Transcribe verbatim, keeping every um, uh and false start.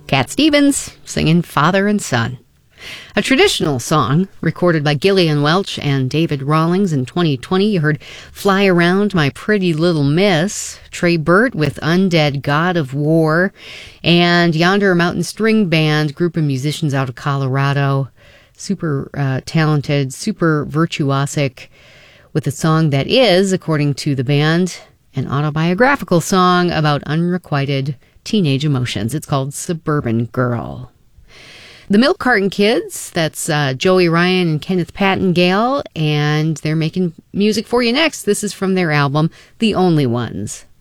Cat Stevens singing Father and Son. A traditional song recorded by Gillian Welch and David Rawlings in twenty twenty. You heard Fly Around My Pretty Little Miss, Trey Burt with Undead God of War, and Yonder Mountain String Band, group of musicians out of Colorado. Super uh, talented, super virtuosic, with a song that is, according to the band, an autobiographical song about unrequited teenage emotions. It's called Suburban Girl. The Milk Carton Kids, that's uh, Joey Ryan and Kenneth Pattengale, and they're making music for you next. This is from their album, The Only Ones.